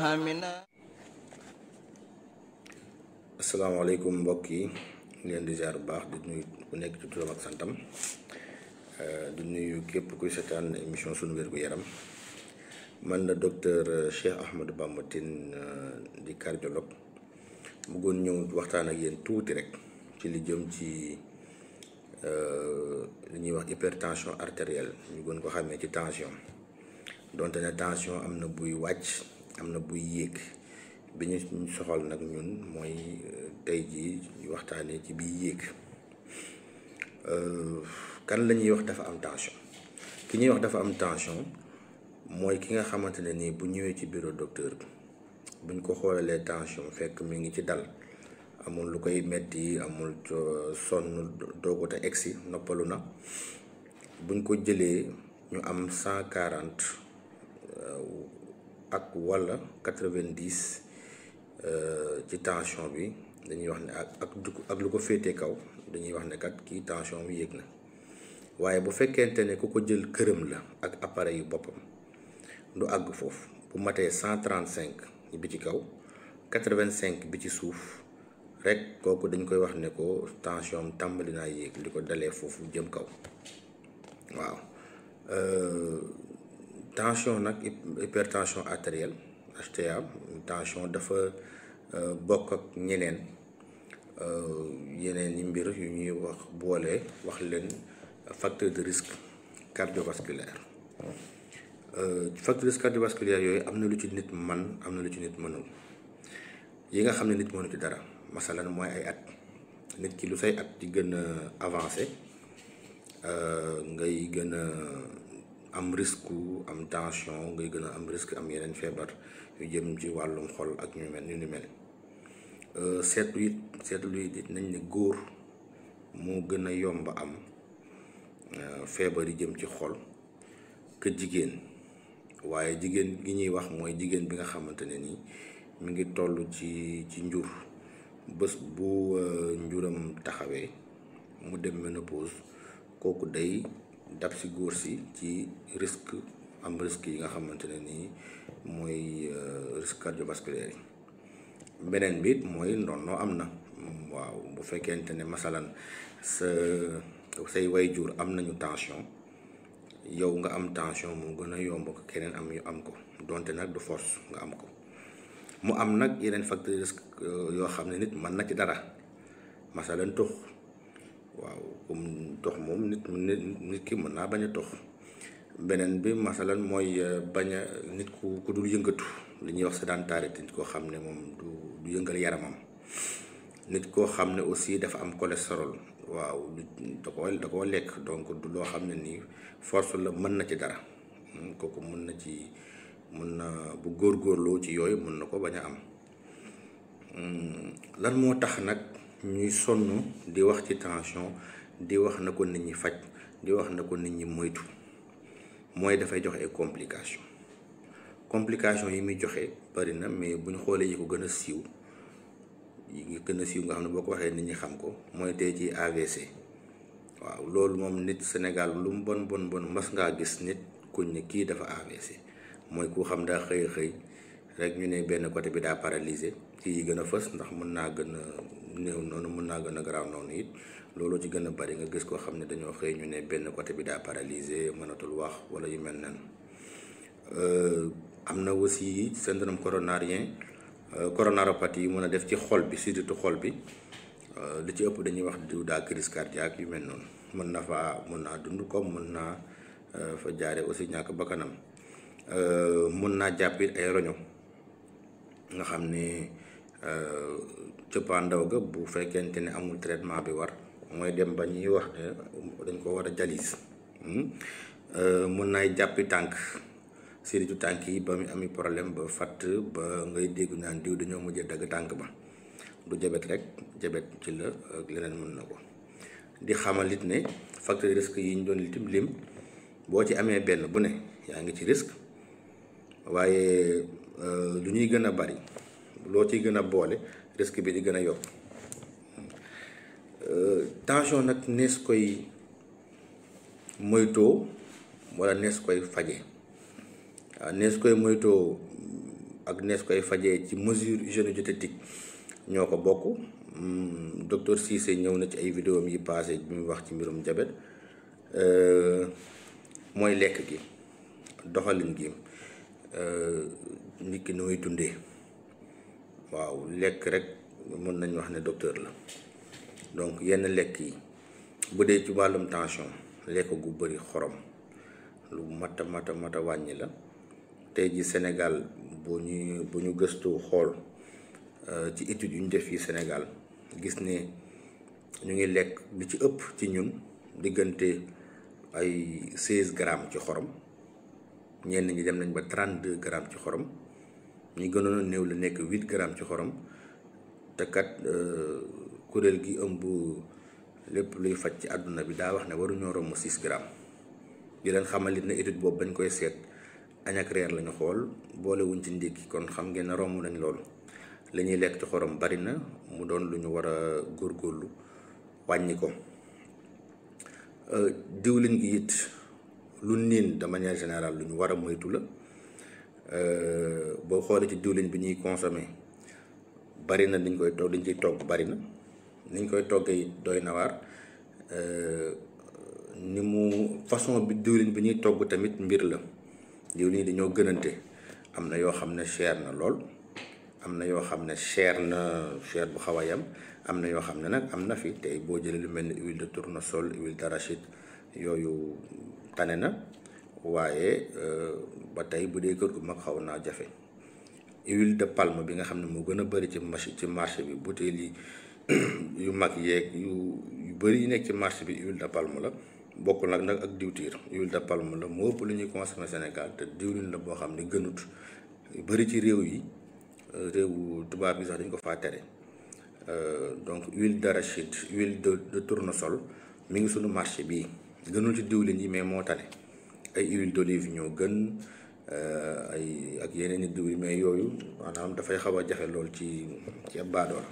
amina. asalaamaaleykum mbokk yi leen di ziar bu baax di nuyu ku nekk ci turam ak santam di nuyu képp kuy seetaan émission sunu wér gu yaram man la docteur Cheikh Ahmadou Bamba Tine di cardiologue bëggoon ñëw waxtaan ak yéen tuuti rek ci li jëm ci li ñuy wax hypertension artérielle ñu gën ko xamee ci tension donte ne tension am na buy wàcc am na buy yéeg bi ñu soxal nag ñun mooy tey jii ñu waxtaanee ci biy yéeg kan la ñuy wax dafa am tension ki ñuy wax dafa am tension mooy ki nga xamante ne nii bu ñëwee ci bureau docteur buñ ko xoolalee tension fekk mi ngi ci dal amul lu koy metti amul sonn doogut a egsi noppalu na buñ ko jëlee ñu am 140 ak wala 90 ci tension bi dañuy wax ne ak lu ko féetee kaw dañuy wax ne kat kii tension bi yéeg na waaye bu fekkente ne ku ko jël këram la ak appareil yu boppam du àgg foofu bu matee 135 bi ci kaw 85 bi ci suuf rek kooku dañ koy wax ne ko tension tàmbali naa yéeg li ko dalee foofu jëm kaw waaw tension nag hypertension artérielle HTA tension dafa bokk ak ñeneen yeneen yi mbir yu ñuy wax boole wax leen facteur de risque cardiovasculaire facteur de risque cardiovasculaire yooyu am na lu ci nit man am na lu ci nit mënul yi nga xam ne nit mënu ci dara masalan mooy ay at nit ki lu say at di gën a avancé ngay gën a am risque am tension ngay gën a am risque am yeneen feebar yu jëm ci wàllum xol ak ñu ni mel seetlu it nañ ne góor moo gën a yomb am feebar yi jëm ci xol que jigéen waaye jigéen gi ñuy wax mooy jigéen bi nga xamante ne nii mi ngi toll ci njur bés bu njuram taxawee mu dem ménopause kooku day dab si góor si ci risque yi nga xamante ne nii mooy risque cardiovasculaire yi beneen bi mooy ndono am na waaw bu fekkente ne masalan say wayjur am nañu tension yow nga am tension mu gën a yomb ko keneen am ko donte nag du force nga am ko mu am nag yeneen facteur risque yoo xam ne nit mën na ci dara masalan tux waaw comme tox moom nit ki mën naa bañ a tox beneen bi masalan mooy bañ a nit ku dul yëngatu li ñuy wax sédentarité nit koo xam ne moom du yëngal yaramam nit koo xam ne aussi dafa am cholestérol waaw da koo lekk donc du loo xam ne nii force la mën na ci dara kooku mën na bu góorgóorloo ci yooyu mën na ko bañ a am lan moo tax nag ñuy sonn di wax ci tension di wax na ko nit ñi faj di wax na ko nit ñi moytu mooy dafay joxe ay complication yi muy joxe bari na mais bu ñu xoolee yi ko gën a siiw nga xam ne boo ko waxee nit ñi xam ko mooy tey ci AVC waaw loolu moom nit Sénégal lu mu bon mas ngaa gis nit kuñ ne kii dafa AVC mooy ku xam daa xëy rek ñu ne benn côté bi daa paralysé ci yi gën a fës ndax mën naa gën a néew noonu mën naa gën a garaaw noonu it loolu ci gën a bari nga gis koo xam ne dañoo xëy ñu ne benn côté bi daa paralysé mënatul wax wala yu mel nan am na aussi syndrome coronaropathie yi mën a def ci xol bi surtout xol bi li ci ëpp dañuy wax diw daa crise cardiaque yu mel noonu mën naa dund comme mën naa fa jaare aussi ñàkk bakkanam mën naa jàpp it ay roño nga xam ne cëppaandaw ga bu fekkente ne amul traitement bi war mooy dem ba ñuy wax ne dañ ko war a jalis mën naay jàppi tànk séritu tànk yi ba mu ami problème ba fatt ba ngay dégg naan diw dañoo mujjee dagg tànk ba du jabet rek jabet ci la ak leneen mën na ko di xamalit ne facteur risque yi ñu doon lim boo ci amee benn bu ne yaa ngi ci risque waaye lu ñuy gën a bari loo ciy gën a boole risque bi di gën a yokk tension nag nees koy moytoo wala nees koy faje nees koy moytoo ak nees koy fajee ci mesure hygiéno-diététique ñoo ko bokk. Docteur Cissé ñëw na ci ay vidéo yi passé bi mu wax ci mbirum diabète. mooy lekk gi, doxalin gi, nit ki nu muy dundee. waaw lekk rek mën nañ wax ne docteur la. donc yenn lekk yi bu dee ci wàllum tension lekk gu bëri xorom lu mata wàññi la. tey ji Sénégal bu ñu gëstu xool ci études yu ñu def fii Sénégal gis ne ñu ngi lekk li ci ëpp ci ñun diggante ay 16 grammes ci xorom, ñenn ñi dem nañ ba 32 grammes ci xorom, ñi gënoon a néew la nekk 8 grammes ci xorom. te kat kuréel gi ëmb lépp luy faj ci àdduna bi daa wax ne waruñoo romb 6 grammes. di leen xamal it ne étude boobu bañ koy seet añ ak reer lañu xool boolewuñ ci ndékki, kon xam ngeen ne romb nañ loolu. li ñuy lekk ci xorom bari na, mu doon lu ñu war a góorgóorlu wàññi ko. diwlin gi it lu niin de manière générale lu ñu war a moytu la. boo xoolee ci diwlin bi ñuy consommer bari na liñ koy togg, liñ ciy togg bari na, niñ koy toggee it doy na waar. ni mu façon bi diwlin bi ñuy togg tamit mbir la. diwlin yi dañoo gënante, am na yoo xam ne cher na lool, am na yoo xam ne cher bu xaw a yem, am na yoo xam ne nag am na fi. tey boo jëlee lu mel ni huile de tournesol, huile d'arachide, yooyu tane na, waaye ba tey bu dee kër gu mag xaw naa jafe. huile de palme bi nga xam ne moo gën a bëri ci marché bi, butéel yi yu mag yeeg yu bëri yi nekk ci marché bi huile de palme la. bokkul nag ak diwtiir, huile de palme la moo ëpp lu ñuy consommer Sénégal, te diwlin la boo xam ne gënut. yu bëri ci réewu tubaab yi sax dañ ko faa tere. donc huile d'arachide, huile de tournesol mi ngi sunu marché bii, gënul ci diwlin yi mais moo tane. ay huile d'olive ñoo gën, ay ak yeneen i diwlin, mais yooyu maanaam dafay xaw a jafe lool ci ab baadoola.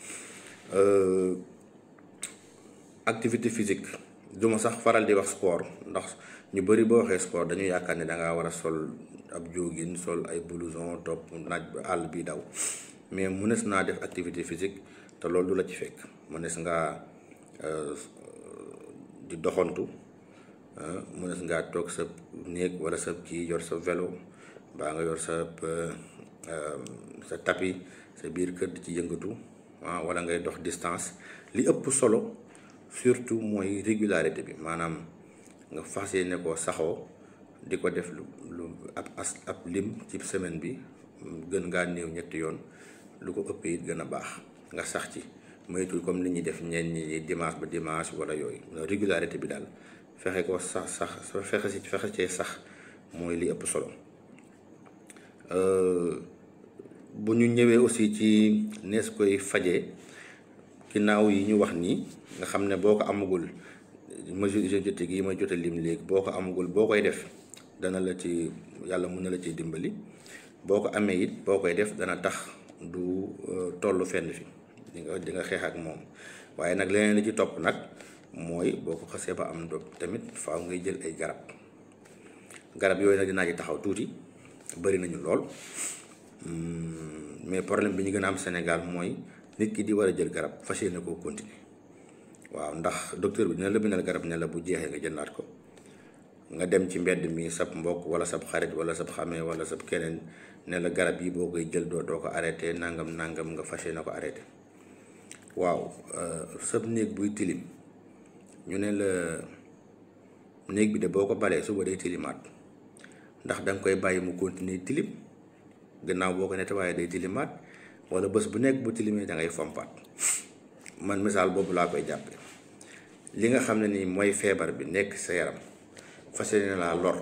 activité physique duma sax faral di wax sport, ndax ñu bëri boo waxee sport dañu yaakaar ne da ngaa war a sol ab jogging, sol ay blouson, topp naaj ba àll bi daw. mais mënees naa def activité physique te loolu du la ci fekk. mënees ngaa di doxantu, mënees ngaa toog sa néeg wala sa kii yor sa vélo, baa nga yor sa tapis sa biir kër di ci yëngatu, wala ngay dox distance. li ëpp solo surtout mooy régularité bi, maanaam nga fas yéene koo saxoo di ko def lu ab lim ci semaine bi, gën ngaa néew ñetti yoon, lu ko ëpp it gën a baax nga sax ci. moytu comme li ñuy def ñenn ñi dimanche ba dimanche wala yooyu. régularité bi daal fexe ko fexe cee sax mooy li ëpp solo. bu ñu ñëwee aussi ci nees koy fajee ginnaaw yi ñu wax nii, nga xam ne boo ko amagul mesure hygiénique yi may jot a lim léegi, boo ko amagul boo koy def dana la ci yàlla mën na la ciy dimbali. boo ko amee it boo koy def dana tax du tollu fenn fi, di nga xeex ak moom. waaye nag leneen li ci topp nag mooy boo ko xasee ba am tamit faaw ngay jël ay garab yooyu nag dinaa ci taxaw tuuti. bëri nañu lool, mais problème bi ñu gën a am Sénégal mooy nit ki di war a jël garab fas yéene koo continuer. waaw ndax docteur bi dina la bindal garab ne la bu jeexee nga jëndaat ko. nga dem ci mbedd mi sab mbokk wala sab xarit wala sab xamee wala sab keneen ne la garab yi boo koy jël doo ko arrêté, nangam nga fas yéene ko arrêté. waaw sab néeg buy tilim ñu ne la néeg bi de boo ko balee suba day tilimaat, ndax da nga koy bàyyi mu continuer tilim gannaaw boo ko nettoyé day tilimaat, wala bés bu nekk bu tilimee da ngay fompaat. man misaal boobu laa koy jàppe. li nga xam ne ni mooy feebar bi nekk sa yaram fas yéene laa lor,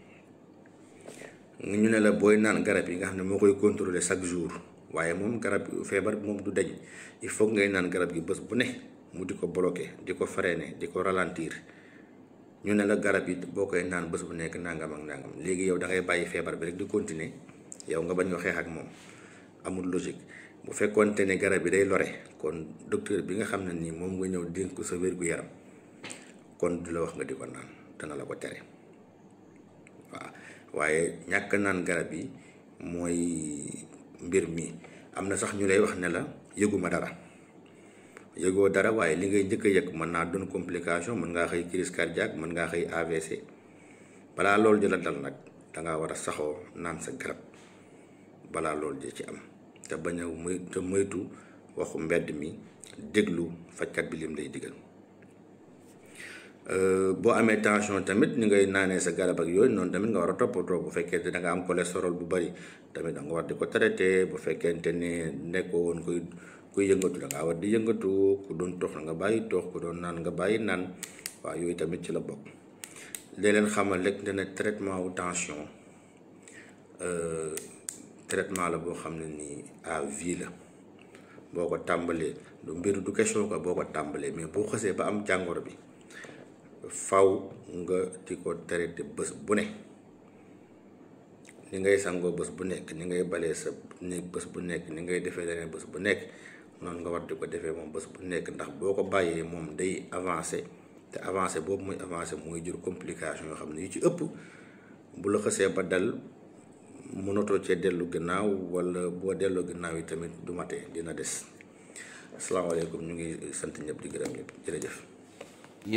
ñu ne la booy naan garab yi nga xam ne moo koy contrôler chaque jour, waaye moom garab feebar bi moom du deñ. il faut ngay naan garab gi bés bu ne mu di ko bloqué, di ko freiner, di ko ralentir. ñu ne la garab yi boo koy naan bés bu nekk nangam ak nangam. léegi yow da ngay bàyyi feebar bi rek di continuer, yow nga bañ ko xeex ak moom. amul logique. bu fekkoonte ne garab yi day lore, kon docteur bi nga xam ne nii moom nga ñëw dénk ko sa wér-gu-yaram, kon du la wax nga di ko naan, dana la ko tere. waaw waaye ñàkk naan garab yi mooy mbir mi am na sax ñu lay wax ne la yëguma dara yëgoo dara waaye li ngay njëkk a yëg mën naa doon complication, mën ngaa xëy crise cardiaque, mën ngaa xëy AVC. balaa loolu di la dal nag dangaa war a saxoo naan sa garab balaa loolu di ci am te bañ a moytu waxu mbedd mi, déglu fajkat bi lim lay digal. boo amee tension tamit ni ngay naanee sa garab ak yooyu noonu tamit nga war a toppatoo. bu fekkee da nga am cholestérol bu bari tamit da nga war di ko traité. bu fekkente ne nekkoo woon kuy yëngatu da ngaa war di yëngatu. ku doon tox nga bàyyi tox, ku doon naan nga bàyyi naan. waaw yooyu tamit ci la bokk. dee leen xamal rek ne traitement wu tension traitement la boo xam ne nii à vie la. boo ko tàmbalee du mbir du question ko boo ko tàmbalee, mais boo xësee ba am jàngoro bi faw nga di ko traité bés bu ne. ni ngay sangoo bés bu nekk, ni ngay balee sa néeg bés bu nekk, ni ngay defee leneen bés bu nekk, noonu nga war di ko defee moom bés bu nekk. ndax boo ko bàyyee moom day avancé, te avancé boobu muy avancé mooy jur complication yoo xam ne yu ci ëpp bu la xësee ba dal mënatoo cee dellu gannaaw, wala boo delloo gannaaw yi tamit du matee dina des. asalaamaaleykum, ñu ngi sant ñëpp di gërëm ñëpp, jërëjëf.